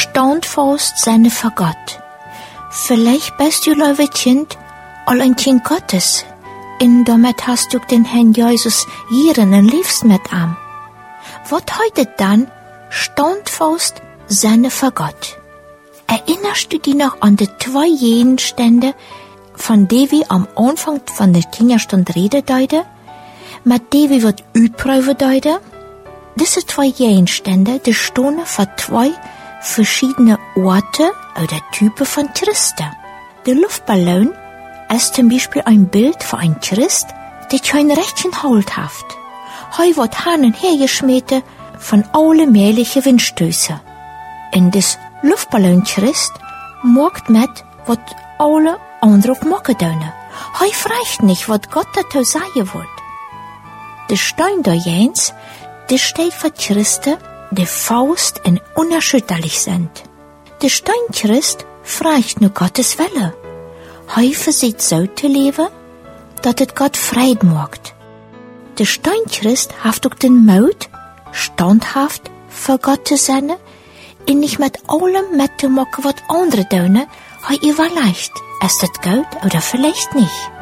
standvast zijn voor God. Vielleicht bist du leuwe Kind, al ein Kind Gottes. Und damit hast du den Herrn Jesus jieren en liefst mit am. Was heute dann standvast seine für Gott? Erinnerst du dich noch an die 2 Gegenstände, von denen wir am Anfang von der Kinderstunde reden deuten? Mit denen wir wird uitproeven deuten? Diese 2 Gegenstände, die stehen für 2 verschiedene Orte oder Typen von Christen. Der Luftballon ist zum Beispiel ein Bild für einen Christ, der kein Rechtchen Halt hat. Er wird hin und her geschmissen von allen möglichen Windstößen. Und das Luftballon-Christ macht mit, was alle anderen auch machen können. Er fragt nicht, was Gott dazu sagen will. Der Stein da Jens, der steht für Christen, die Faust und unerschütterlich sind. Der Steinchrist fragt nur Gottes Wille. Er versucht so zu leben, dass es Gott Frieden macht. Der Steinchrist hat auch den Mut, standhaft für Gott zu sein und nicht mit allem mitzumachen, was andere tun. Er überlegt, ist das gut oder vielleicht nicht.